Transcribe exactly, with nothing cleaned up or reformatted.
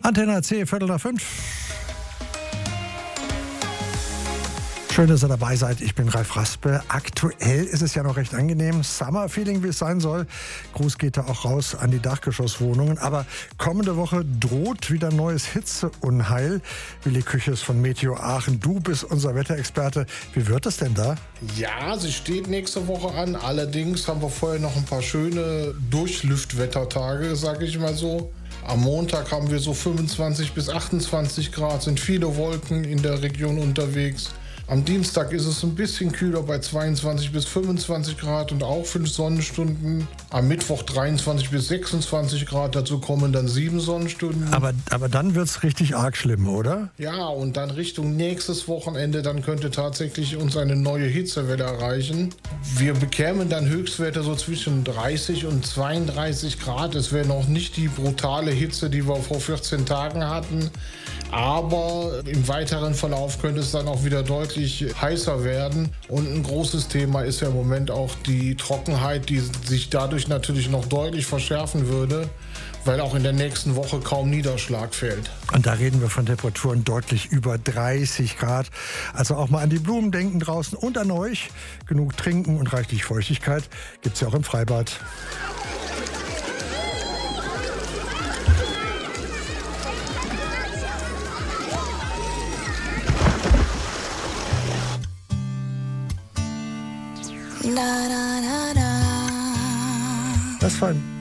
Antenne C, Viertel nach fünf. Schön, dass ihr dabei seid. Ich bin Ralf Raspe. Aktuell ist es ja noch recht angenehm. Summer-Feeling, wie es sein soll. Gruß geht da auch raus an die Dachgeschosswohnungen. Aber kommende Woche droht wieder neues Hitzeunheil. Willi Küches von Meteo Aachen, du bist unser Wetterexperte. Wie wird es denn da? Ja, sie steht nächste Woche an. Allerdings haben wir vorher noch ein paar schöne Durchlüftwettertage, sage ich mal so. Am Montag haben wir so fünfundzwanzig bis achtundzwanzig Grad, sind viele Wolken in der Region unterwegs. Am Dienstag ist es ein bisschen kühler bei zweiundzwanzig bis fünfundzwanzig Grad und auch fünf Sonnenstunden. Am Mittwoch dreiundzwanzig bis sechsundzwanzig Grad, dazu kommen dann sieben Sonnenstunden. Aber, aber dann wird es richtig arg schlimm, oder? Ja, und dann Richtung nächstes Wochenende, dann könnte tatsächlich uns eine neue Hitzewelle erreichen. Wir bekämen dann Höchstwerte so zwischen dreißig und zweiunddreißig Grad. Es wäre noch nicht die brutale Hitze, die wir vor vierzehn Tagen hatten. Aber im weiteren Verlauf könnte es dann auch wieder deutlich heißer werden. Und ein großes Thema ist ja im Moment auch die Trockenheit, die sich dadurch natürlich noch deutlich verschärfen würde, weil auch in der nächsten Woche kaum Niederschlag fällt. Und da reden wir von Temperaturen deutlich über dreißig Grad. Also auch mal an die Blumen denken draußen und an euch. Genug trinken und reichlich Feuchtigkeit gibt's ja auch im Freibad. Das war ein